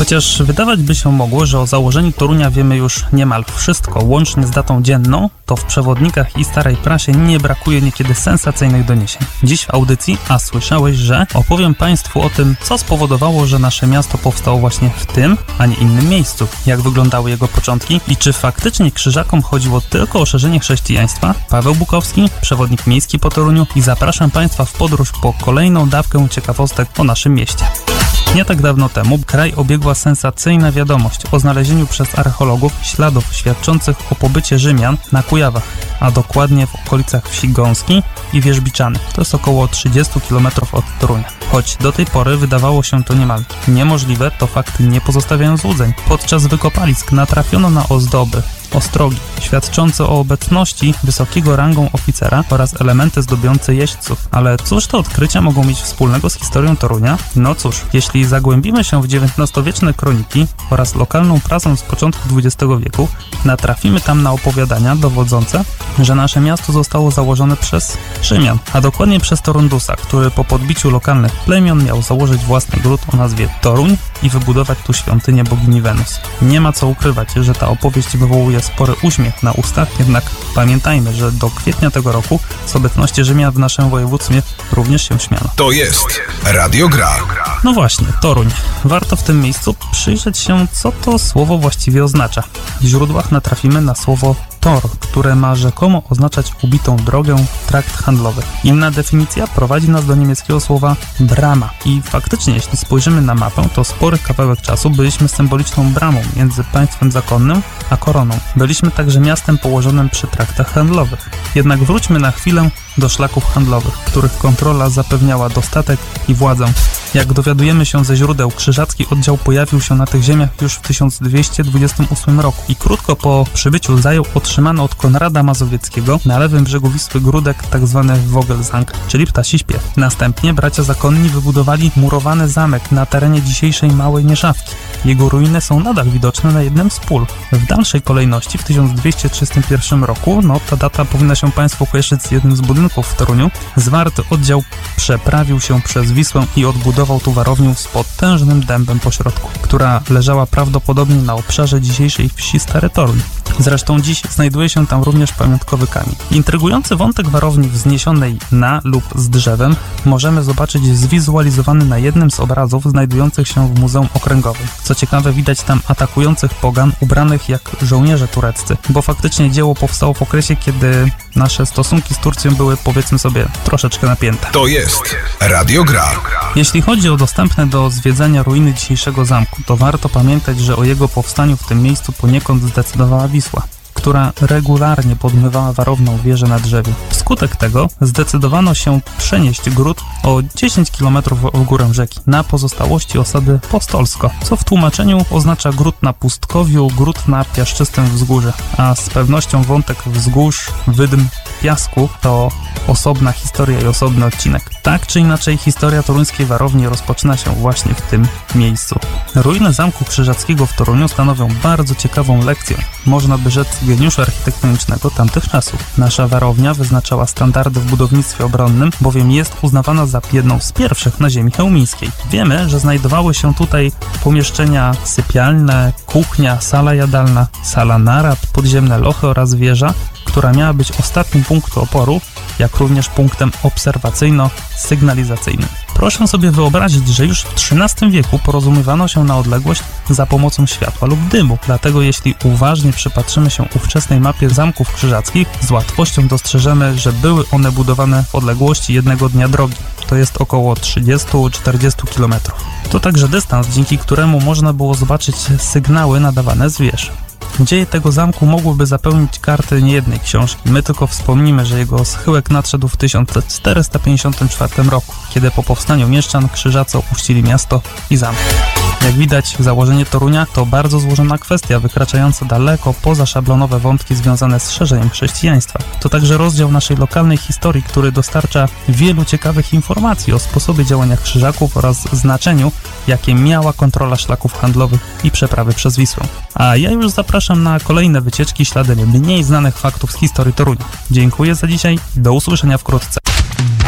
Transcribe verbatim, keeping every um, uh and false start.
Chociaż wydawać by się mogło, że o założeniu Torunia wiemy już niemal wszystko, łącznie z datą dzienną, to w przewodnikach i starej prasie nie brakuje niekiedy sensacyjnych doniesień. Dziś w audycji A słyszałeś, że opowiem Państwu o tym, co spowodowało, że nasze miasto powstało właśnie w tym, a nie innym miejscu, jak wyglądały jego początki i czy faktycznie Krzyżakom chodziło tylko o szerzenie chrześcijaństwa. Paweł Bukowski, przewodnik miejski po Toruniu, i zapraszam Państwa w podróż po kolejną dawkę ciekawostek o naszym mieście. Nie tak dawno temu kraj obiegła sensacyjna wiadomość o znalezieniu przez archeologów śladów świadczących o pobycie Rzymian na Kujawach, a dokładnie w okolicach wsi Gąski i Wierzbiczany. To jest około trzydzieści kilometrów od Torunia. Choć do tej pory wydawało się to niemal niemożliwe, to fakty nie pozostawiają złudzeń. Podczas wykopalisk natrafiono na ozdoby, ostrogi, świadczące o obecności wysokiego rangą oficera oraz elementy zdobiące jeźdźców. Ale cóż te odkrycia mogą mieć wspólnego z historią Torunia? No cóż, jeśli zagłębimy się w dziewiętnastowieczne kroniki oraz lokalną prasę z początku dwudziestego wieku, natrafimy tam na opowiadania dowodzące, że nasze miasto zostało założone przez Rzymian, a dokładnie przez Torundusa, który po podbiciu lokalnych plemion miał założyć własny gród o nazwie Toruń i wybudować tu świątynię bogini Wenus. Nie ma co ukrywać, że ta opowieść wywołuje spory uśmiech na ustach, jednak pamiętajmy, że do kwietnia tego roku z obecności Rzymian w naszym województwie również się śmiano. To jest Radio Gra. No właśnie, Toruń. Warto w tym miejscu przyjrzeć się, co to słowo właściwie oznacza. W źródłach natrafimy na słowo tor, które ma rzekomo oznaczać ubitą drogę, trakt handlowy. Inna definicja prowadzi nas do niemieckiego słowa brama. I faktycznie, jeśli spojrzymy na mapę, to spory kawałek czasu byliśmy symboliczną bramą między państwem zakonnym a koroną. Byliśmy także miastem położonym przy traktach handlowych. Jednak wróćmy na chwilę do szlaków handlowych, których kontrola zapewniała dostatek i władzę. Jak dowiadujemy się ze źródeł, krzyżacki oddział pojawił się na tych ziemiach już w tysiąc dwieście dwudziestym ósmym roku i krótko po przybyciu zajął otrzymany od Konrada Mazowieckiego na lewym brzegu Wisły Gródek, tzw. Wogelsang, czyli Ptasi Śpiew. Następnie bracia zakonni wybudowali murowany zamek na terenie dzisiejszej Małej Nieżawki. Jego ruiny są nadal widoczne na jednym z pól. W dalszej kolejności w tysiąc dwieście trzydziestym pierwszym roku, no ta data powinna się Państwu kojarzyć z jednym z budynków w Toruniu, zwarty oddział przeprawił się przez Wisłę i odbudował tu warownię z potężnym dębem pośrodku, która leżała prawdopodobnie na obszarze dzisiejszej wsi Stary Toruń. Zresztą dziś znajduje się tam również pamiątkowy kamień. Intrygujący wątek warowni wzniesionej na lub z drzewem możemy zobaczyć zwizualizowany na jednym z obrazów znajdujących się w Muzeum Okręgowym. Co ciekawe, widać tam atakujących pogan ubranych jak żołnierze tureccy, bo faktycznie dzieło powstało w okresie, kiedy nasze stosunki z Turcją były, powiedzmy sobie, troszeczkę napięte. To jest Radio Gra. Jeśli chodzi o dostępne do zwiedzania ruiny dzisiejszego zamku, to warto pamiętać, że o jego powstaniu w tym miejscu poniekąd zdecydowała Wisła, która regularnie podmywała warowną wieżę na drzewie. Wskutek tego zdecydowano się przenieść gród o dziesięć kilometrów w górę rzeki, na pozostałości osady Postolsko, co w tłumaczeniu oznacza gród na pustkowiu, gród na piaszczystym wzgórzu, a z pewnością wątek wzgórz, wydm, piasku to osobna historia i osobny odcinek. Tak czy inaczej, historia toruńskiej warowni rozpoczyna się właśnie w tym miejscu. Ruiny Zamku Krzyżackiego w Toruniu stanowią bardzo ciekawą lekcję, można by rzec geniuszu architektonicznego tamtych czasów. Nasza warownia wyznaczała standardy w budownictwie obronnym, bowiem jest uznawana za jedną z pierwszych na ziemi chełmińskiej. Wiemy, że znajdowały się tutaj pomieszczenia sypialne, kuchnia, sala jadalna, sala narad, podziemne lochy oraz wieża, która miała być ostatnim punktem oporu, jak również punktem obserwacyjno-sygnalizacyjnym. Proszę sobie wyobrazić, że już w trzynastym wieku porozumiewano się na odległość za pomocą światła lub dymu. Dlatego jeśli uważnie przypatrzymy się ówczesnej mapie zamków krzyżackich, z łatwością dostrzeżemy, że były one budowane w odległości jednego dnia drogi. To jest około trzydzieści do czterdziestu kilometrów. To także dystans, dzięki któremu można było zobaczyć sygnały nadawane z wież. Dzieje tego zamku mogłyby zapełnić karty niejednej książki. My tylko wspomnimy, że jego schyłek nadszedł w tysiąc czterysta pięćdziesiątym czwartym roku, kiedy po powstaniu mieszczan Krzyżacy opuścili miasto i zamek. Jak widać, założenie Torunia to bardzo złożona kwestia, wykraczająca daleko poza szablonowe wątki związane z szerzeniem chrześcijaństwa. To także rozdział naszej lokalnej historii, który dostarcza wielu ciekawych informacji o sposobie działania Krzyżaków oraz znaczeniu, jakie miała kontrola szlaków handlowych i przeprawy przez Wisłę. A ja już zapraszam na kolejne wycieczki śladem mniej znanych faktów z historii Torunia. Dziękuję za dzisiaj, do usłyszenia wkrótce.